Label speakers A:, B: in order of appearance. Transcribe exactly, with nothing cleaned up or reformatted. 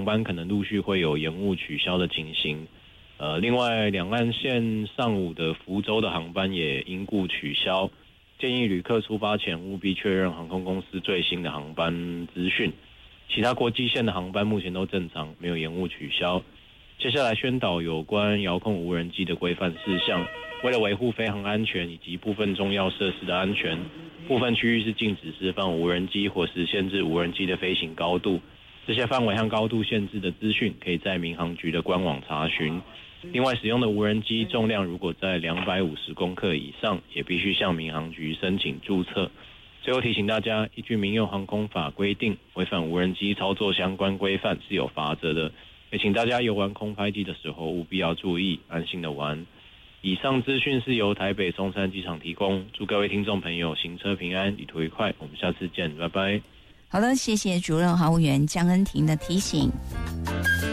A: 班可能陆续会有延误取消的情形。呃，另外，两岸线上午的福州的航班也因故取消，建议旅客出发前务必确认航空公司最新的航班资讯。其他国际线的航班目前都正常，没有延误取消。接下来宣导有关遥控无人机的规范事项，为了维护飞航安全以及部分重要设施的安全，部分区域是禁止释放无人机或是限制无人机的飞行高度。这些范围和高度限制的资讯可以在民航局的官网查询。另外，使用的无人机重量如果在两百五十公克以上，也必须向民航局申请注册。最后提醒大家，依据民用航空法规定，违反无人机操作相关规范是有罚则的，也请大家游玩空拍机的时候务必要注意，安心的玩。以上资讯是由台北松山机场提供，祝各位听众朋友行车平安，旅途愉快，我们下次见，拜拜。
B: 好的，谢谢主任航务员江恩婷的提醒。